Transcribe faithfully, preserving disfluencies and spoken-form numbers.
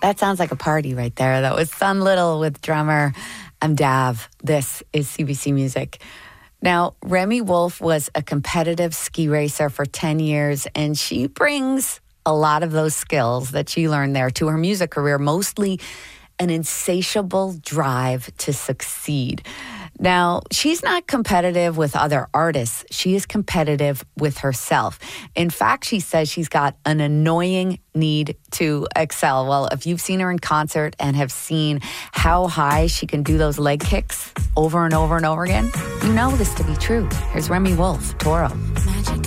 That sounds like a party right there. That was Sun Little with drummer Amdav. This is C B C Music. Now, Remi Wolf was a competitive ski racer for ten years, and she brings a lot of those skills that she learned there to her music career, mostly an insatiable drive to succeed. Now, she's not competitive with other artists. She is competitive with herself. In fact, she says she's got an annoying need to excel. Well, if you've seen her in concert and have seen how high she can do those leg kicks over and over and over again, you know this to be true. Here's Remi Wolf, Toro. Magic.